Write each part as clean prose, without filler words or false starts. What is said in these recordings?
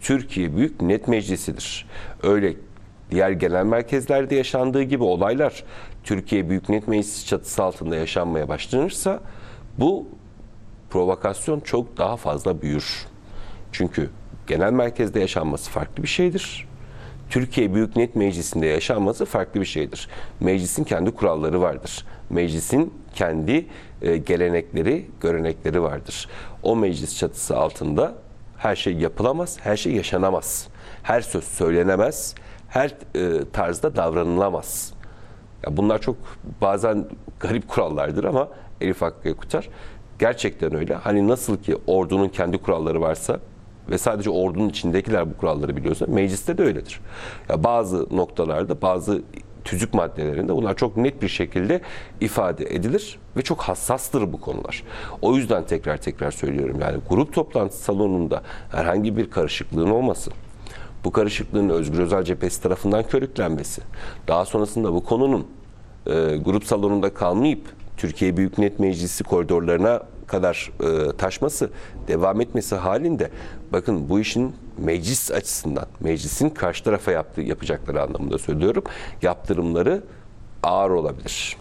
Türkiye Büyük Millet Meclisi'dir. Öyle diğer genel merkezlerde yaşandığı gibi olaylar Türkiye Büyük Millet Meclisi çatısı altında yaşanmaya başlanırsa bu provokasyon çok daha fazla büyür. Çünkü genel merkezde yaşanması farklı bir şeydir. Türkiye Büyük Millet Meclisi'nde yaşanması farklı bir şeydir. Meclisin kendi kuralları vardır. Meclisin kendi gelenekleri, görenekleri vardır. O meclis çatısı altında her şey yapılamaz, her şey yaşanamaz. Her söz söylenemez, her tarzda davranılamaz. Ya bunlar çok bazen garip kurallardır ama Elif Hakkı Yakutlar gerçekten öyle. Hani nasıl ki ordunun kendi kuralları varsa ve sadece ordunun içindekiler bu kuralları biliyorsa mecliste de öyledir. Ya bazı noktalarda, bazı tüzük maddelerinde bunlar çok net bir şekilde ifade edilir ve çok hassastır bu konular. O yüzden tekrar söylüyorum, yani grup toplantısı salonunda herhangi bir karışıklığın olması, bu karışıklığın Özgür Özel Cephesi tarafından körüklenmesi, daha sonrasında bu konunun grup salonunda kalmayıp Türkiye Büyük Millet Meclisi koridorlarına kadar taşması, devam etmesi halinde bakın bu işin meclis açısından, meclisin karşı tarafa yapacakları anlamında söylüyorum, yaptırımları ağır olabilir.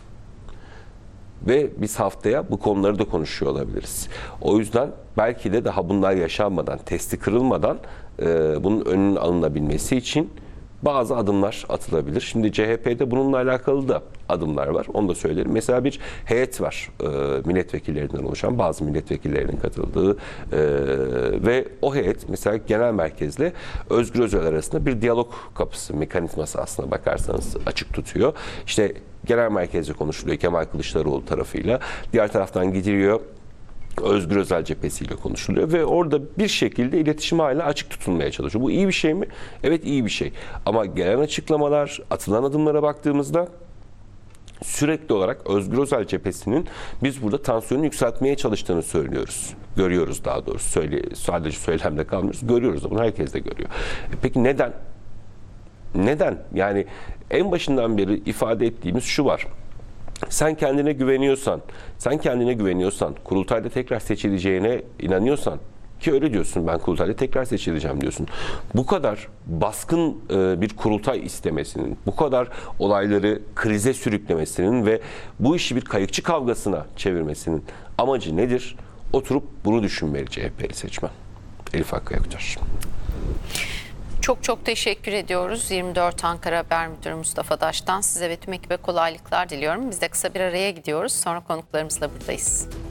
Ve biz haftaya bu konuları da konuşuyor olabiliriz. O yüzden belki de daha bunlar yaşanmadan, testi kırılmadan bunun önünün alınabilmesi için bazı adımlar atılabilir. Şimdi CHP'de bununla alakalı da adımlar var. Onu da söylerim. Mesela bir heyet var. Milletvekillerinden oluşan, bazı milletvekillerinin katıldığı ve o heyet mesela genel merkezle Özgür Özel arasında bir diyalog kapısı, mekanizması aslına bakarsanız açık tutuyor. İşte genel merkezde konuşuluyor Kemal Kılıçdaroğlu tarafıyla. Diğer taraftan gidiliyor, Özgür Özel cephesiyle konuşuluyor ve orada bir şekilde iletişim hala açık tutulmaya çalışıyor. Bu iyi bir şey mi? Evet, iyi bir şey. Ama gelen açıklamalar, atılan adımlara baktığımızda sürekli olarak Özgür Özel cephesinin biz burada tansiyonu yükseltmeye çalıştığını söylüyoruz. Görüyoruz daha doğrusu. Sadece söylemde kalmıyoruz. Görüyoruz da bunu herkes de görüyor. Peki neden? Neden? Yani en başından beri ifade ettiğimiz şu var. Sen kendine güveniyorsan, kurultayda tekrar seçileceğine inanıyorsan, ki öyle diyorsun, ben kurultayda tekrar seçileceğim diyorsun. Bu kadar baskın bir kurultay istemesinin, bu kadar olayları krize sürüklemesinin ve bu işi bir kayıkçı kavgasına çevirmesinin amacı nedir? Oturup bunu düşünmeli CHP'li seçmen. Elif Hakkı Yakutlar. Çok teşekkür ediyoruz. 24 Ankara Haber Müdürü Mustafa Daş'tan size ve tüm ekibe kolaylıklar diliyorum. Biz de kısa bir araya gidiyoruz. Sonra konuklarımızla buradayız.